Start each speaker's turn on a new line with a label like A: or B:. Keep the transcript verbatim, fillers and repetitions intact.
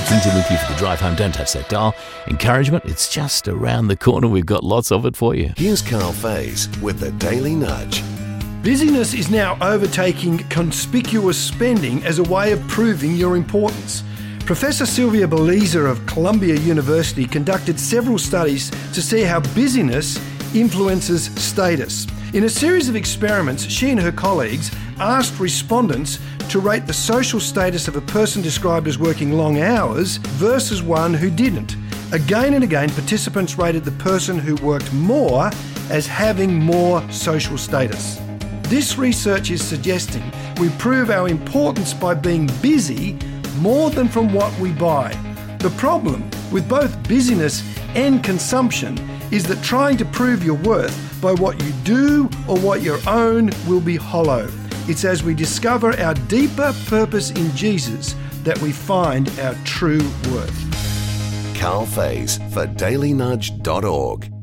A: Keating with you for the drive home. Don't touch that dial. Encouragement, it's just around the corner. We've got lots of it for you.
B: Here's Carl Faze with the Daily Nudge.
C: Busyness is now overtaking conspicuous spending as a way of proving your importance. Professor Sylvia Beliza of Columbia University conducted several studies to see how busyness influences status. In a series of experiments, she and her colleagues asked respondents to rate the social status of a person described as working long hours versus one who didn't. Again and again, participants rated the person who worked more as having more social status. This research is suggesting we prove our importance by being busy more than from what we buy. The problem with both busyness and consumption is that trying to prove your worth by what you do or what you own will be hollow. It's as we discover our deeper purpose in Jesus that we find our true worth.
B: Carl Faze for daily nudge dot org.